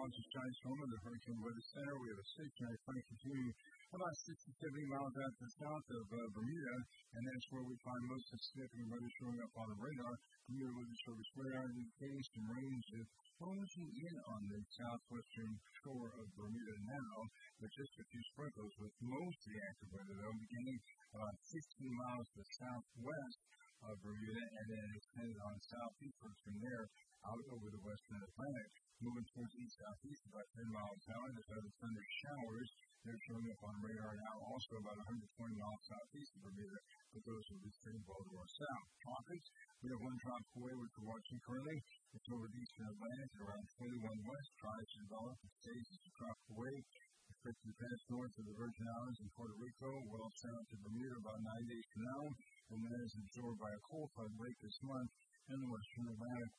miles is Johnny Storm of the Hurricane Weather Center. We have a stationary front continuing about 60, 70 miles out to the south of Bermuda, and that's where we find most of the significant weather showing up on the radar. Bermuda Weather Service radar indicating some rains is closing in on the southwestern shore of Bermuda now, but just a few sprinkles with most of the active weather, though, beginning about 16 miles to the southwest of Bermuda, and then extended on southeastward from there out over the western Atlantic, moving towards east-southeast about 10 miles an hour. There's other thunder showers. They're showing up on radar now, also about 120 miles southeast of Bermuda, but those will be staying well to our south. Tropics, we have one tropical wave which we're watching currently. It's over the eastern Atlantic at around 21 west, tries to develop and stays as a tropical wave. Expected to pass north of the Virgin Islands and Puerto Rico, well south to Bermuda about 9 days from now, and then is absorbed by a cold front late this month, and the western Atlantic